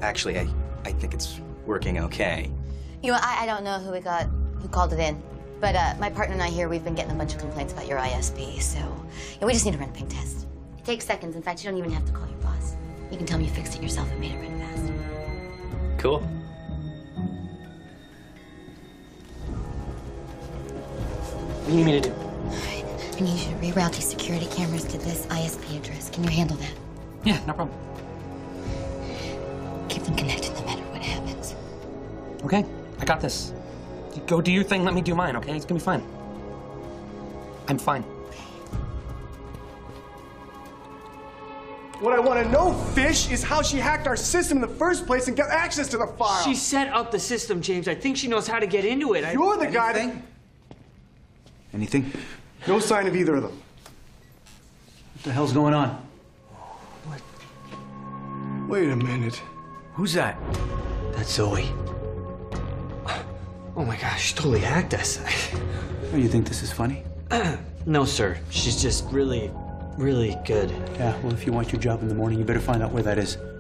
Actually, I think it's working okay. You know, I don't know who called it in. But my partner and I here, we've been getting a bunch of complaints about your ISP, so we just need to run a ping test. It takes seconds. In fact, you don't even have to call your boss. You can tell him you fixed it yourself and made it run fast. Cool. What do you need me to do? I need you to reroute these security cameras to this ISP address. Can you handle that? Yeah, no problem. Keep them connected no matter what happens. Okay, I got this. You go do your thing, let me do mine, okay? It's gonna be fine. I'm fine. What I want to know, Fish, is how she hacked our system in the first place and got access to the file. She set up the system, James. I think she knows how to get into it. You're the guy that... Anything? No sign of either of them. What the hell's going on? What? Wait a minute. Who's that? That's Zoe. Oh my gosh, she totally hacked us. Oh, you think this is funny? No, sir. She's just really, really good. Yeah, well, if you want your job in the morning, you better find out where that is.